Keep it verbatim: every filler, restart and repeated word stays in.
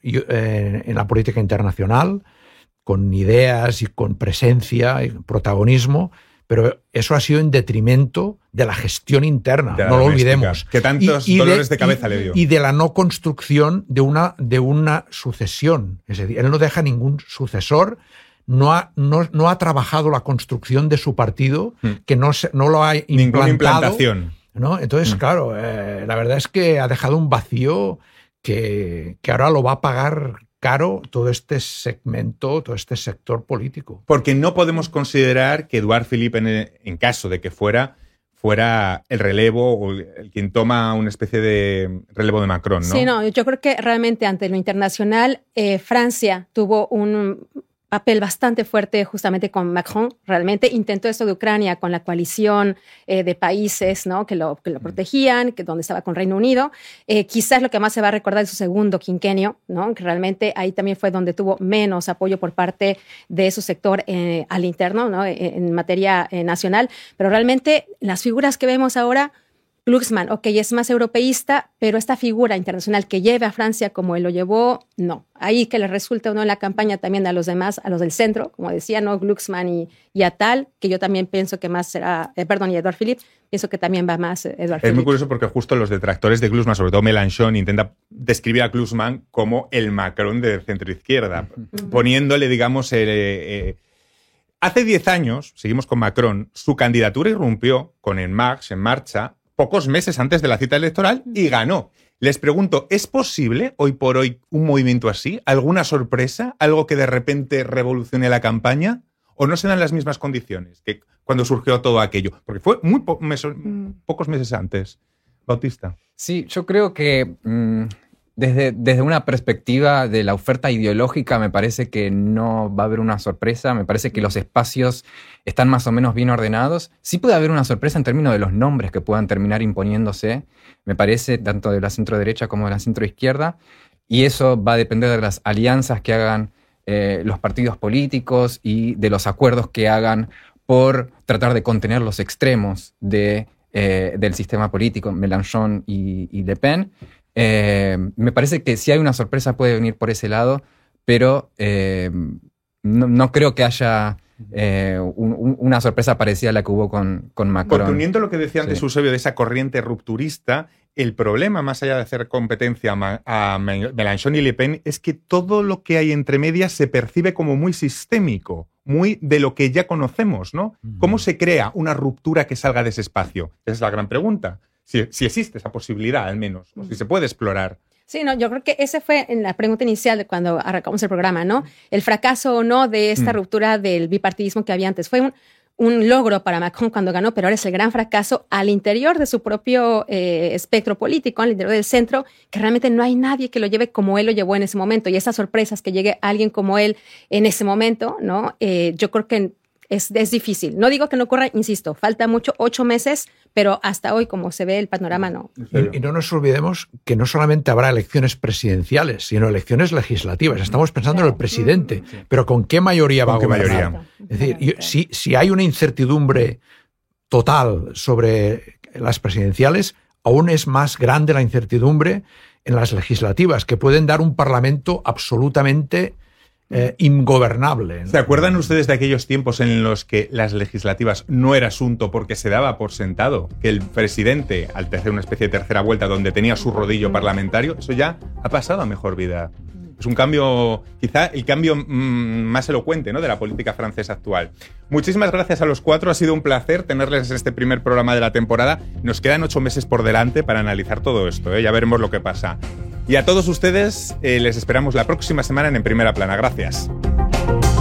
eh, en la política internacional, con ideas y con presencia y protagonismo, pero eso ha sido en detrimento de la gestión interna, de la no lo doméstica, olvidemos. Que tantos y, y dolores de, de cabeza y, le dio. Y de la no construcción de una, de una sucesión. Es decir, él no deja ningún sucesor, no ha, no, no ha trabajado la construcción de su partido, hmm. que no, se, no lo ha implantado. Ninguna implantación. ¿No? Entonces, hmm. claro, eh, la verdad es que ha dejado un vacío que, que ahora lo va a pagar caro todo este segmento, todo este sector político. Porque no podemos considerar que Édouard Philippe, en, en caso de que fuera, fuera el relevo o el quien toma una especie de relevo de Macron, ¿no? Sí, no, yo creo que realmente ante lo internacional, eh, Francia tuvo un papel bastante fuerte justamente con Macron. Realmente intentó esto de Ucrania con la coalición eh, de países, ¿no? que, lo, que lo protegían, que donde estaba con Reino Unido. Eh, quizás lo que más se va a recordar es su segundo quinquenio, ¿no? Que realmente ahí también fue donde tuvo menos apoyo por parte de su sector eh, al interno, ¿no? en, en materia eh, nacional. Pero realmente las figuras que vemos ahora, Glucksmann, ok, es más europeísta, pero esta figura internacional que lleve a Francia como él lo llevó, no. Ahí que le resulta o no en la campaña también a los demás, a los del centro, como decía, ¿no? Glucksmann y, y Attal, que yo también pienso que más será, eh, perdón, y Édouard Philippe, pienso que también va más eh, Édouard Philippe. Es muy curioso porque justo los detractores de Glucksmann, sobre todo Mélenchon, intenta describir a Glucksmann como el Macron de centroizquierda, uh-huh. poniéndole, digamos, eh, eh, hace diez años, seguimos con Macron, su candidatura irrumpió con En Marche, En Marcha, pocos meses antes de la cita electoral y ganó. Les pregunto, ¿es posible hoy por hoy un movimiento así? ¿Alguna sorpresa? ¿Algo que de repente revolucione la campaña? ¿O no se dan las mismas condiciones que cuando surgió todo aquello? Porque fue muy po- meso- mm. pocos meses antes. Bautista. Sí, yo creo que mmm, desde, desde una perspectiva de la oferta ideológica me parece que no va a haber una sorpresa. Me parece que los espacios están más o menos bien ordenados. Sí puede haber una sorpresa en términos de los nombres que puedan terminar imponiéndose, me parece, tanto de la centro-derecha como de la centro-izquierda. Y eso va a depender de las alianzas que hagan eh, los partidos políticos y de los acuerdos que hagan por tratar de contener los extremos de, eh, del sistema político, Mélenchon y, y Le Pen. Eh, me parece que si hay una sorpresa puede venir por ese lado, pero eh, no, no creo que haya eh, un, un, una sorpresa parecida a la que hubo con, con Macron. Porque uniendo lo que decía antes sí. Eusebio de esa corriente rupturista, el problema, más allá de hacer competencia a Mélenchon y Le Pen, es que todo lo que hay entre medias se percibe como muy sistémico, muy de lo que ya conocemos, ¿no? ¿Cómo se crea una ruptura que salga de ese espacio? Esa es la gran pregunta. Si, si existe esa posibilidad, al menos, o si se puede explorar. Sí, no, yo creo que esa fue en la pregunta inicial de cuando arrancamos el programa, ¿no? El fracaso o no de esta mm. ruptura del bipartidismo que había antes. Fue un, un logro para Macron cuando ganó, pero ahora es el gran fracaso al interior de su propio eh, espectro político, al interior del centro, que realmente no hay nadie que lo lleve como él lo llevó en ese momento. Y esas sorpresas que llegue alguien como él en ese momento, ¿no? Eh, yo creo que Es, es difícil. No digo que no ocurra, insisto, falta mucho, ocho meses, pero hasta hoy, como se ve el panorama, no. Y, y no nos olvidemos que no solamente habrá elecciones presidenciales, sino elecciones legislativas. Estamos pensando en el presidente, sí. pero ¿con qué mayoría va a gobernar? Mayoría? Es decir, yo, si, si hay una incertidumbre total sobre las presidenciales, aún es más grande la incertidumbre en las legislativas, que pueden dar un parlamento absolutamente Eh, ingobernable, ¿no? ¿Se acuerdan ustedes de aquellos tiempos en los que las legislativas no era asunto porque se daba por sentado que el presidente, al hacer una especie de tercera vuelta donde tenía su rodillo parlamentario, eso ya ha pasado a mejor vida? Es un cambio, quizá el cambio mmm, más elocuente, ¿no?, de la política francesa actual. Muchísimas gracias a los cuatro, ha sido un placer tenerles en este primer programa de la temporada. Nos quedan ocho meses por delante para analizar todo esto, ¿eh? Ya veremos lo que pasa. Y a todos ustedes eh, les esperamos la próxima semana en En Primera Plana. Gracias.